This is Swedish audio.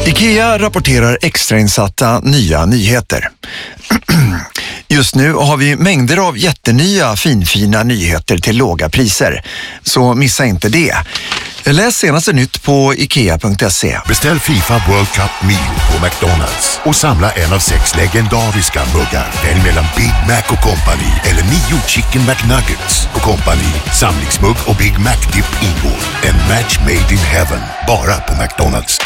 IKEA rapporterar extrainsatta nya nyheter. Just nu har vi mängder av jättenya finfina nyheter till låga priser. Så missa inte det. Läs senaste nytt på ikea.se. Beställ FIFA World Cup Meal på McDonalds och samla en av 6 legendariska muggar. Välj mellan Big Mac och Company eller 9 Chicken McNuggets och Company. Samlingsmugg och Big Mac Dip ingår. En match made in heaven. Bara på McDonalds.